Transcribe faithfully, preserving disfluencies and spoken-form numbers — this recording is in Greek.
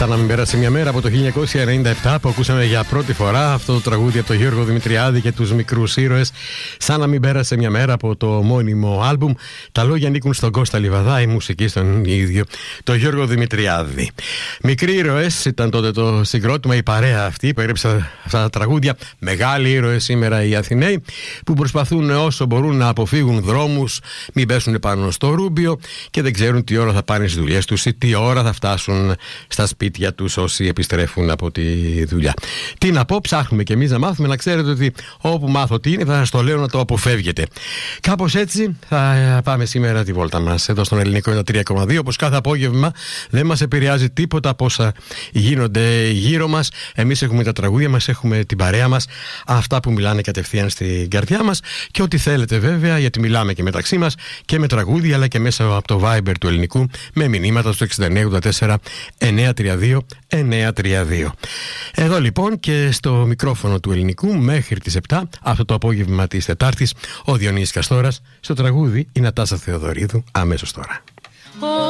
Σαν να μην πέρασε μια μέρα από το χίλια εννιακόσια ενενήντα επτά που ακούσαμε για πρώτη φορά αυτό το τραγούδι από τον Γιώργο Δημητριάδη και τους Μικρούς Ήρωες. Σαν να μην πέρασε μια μέρα από το μόνιμο άλμπουμ. Τα λόγια ανήκουν στον Κώστα Λιβαδά, η μουσική στον ίδιο, τον Γιώργο Δημητριάδη. Μικροί Ήρωες ήταν τότε το συγκρότημα, η παρέα αυτή που έγραψε αυτά τα τραγούδια. Μεγάλοι ήρωες σήμερα οι Αθηναίοι που προσπαθούν όσο μπορούν να αποφύγουν δρόμους, μην πέσουν πάνω στο ρούμπιο και δεν ξέρουν τι ώρα θα πάνε στις δουλειές τους ή τι ώρα θα φτάσουν στα σπίτια τους όσοι επιστρέφουν από τη δουλειά. Τι να πω, ψάχνουμε κι εμείς να μάθουμε, να ξέρετε ότι όπου μάθω τι είναι θα σας το λέω να το αποφεύγετε. Κάπως έτσι θα πάμε σήμερα τη βόλτα μας εδώ στον Ελληνικό ένα τρία κόμμα δύο. Όπως κάθε απόγευμα δεν μας επηρεάζει τίποτα από όσα γίνονται γύρω μας. Εμείς έχουμε τα τραγούδια μας, έχουμε την παρέα μας, αυτά που μιλάνε κατευθείαν στην καρδιά μας και ό,τι θέλετε βέβαια, γιατί μιλάμε και μεταξύ μας και με τραγούδια αλλά και μέσα από το Viber του Ελληνικού με μηνύματα στο εξήντα εννέα ογδόντα τέσσερα εννιακόσια τριάντα δύο εννιακόσια τριάντα δύο. Εδώ λοιπόν και στο μικρόφωνο του Ελληνικού μέχρι τις επτά αυτό το απόγευμα της Τετάρτης ο Διονύσης Καστόρας, στο τραγούδι η Νατάσα Θεοδωρίδου αμέσως τώρα.